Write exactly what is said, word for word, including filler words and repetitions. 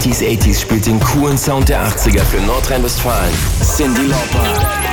neunziger achtzig spielt den coolen Sound der achtziger für Nordrhein-Westfalen. Cyndi Lauper.